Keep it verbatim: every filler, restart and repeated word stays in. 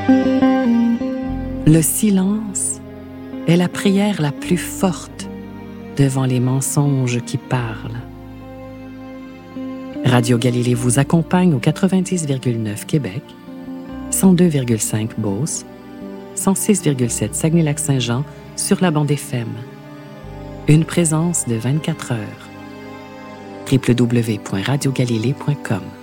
Le silence est la prière la plus forte devant les mensonges qui parlent. Radio Galilée vous accompagne au quatre-vingt-dix virgule neuf Québec, cent deux virgule cinq Beauce, cent six virgule sept Saguenay-Lac-Saint-Jean sur la bande F M. Une présence de vingt-quatre heures. w w w point radio galilée point com